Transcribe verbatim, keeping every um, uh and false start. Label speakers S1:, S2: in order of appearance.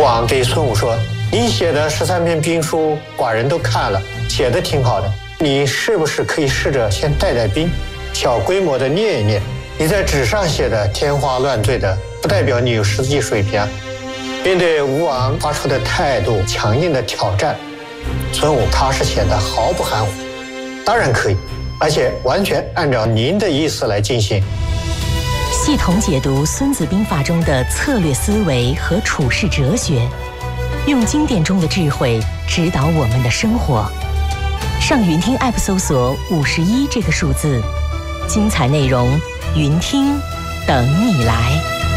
S1: 吴王对孙武说：“你写的十三篇兵书，寡人都看了，写的挺好的。你是不是可以试着先带带兵，小规模的练一练？你在纸上写的天花乱坠的，不代表你有实际水平啊。”面对吴王发出的态度强硬的挑战，孙武踏实显得毫不含糊：“当然可以，而且完全按照您的意思来进行。”
S2: 系统解读《孙子兵法》中的策略思维和处世哲学，用经典中的智慧指导我们的生活。上云听 App 搜索五十一这个数字，精彩内容云听等你来。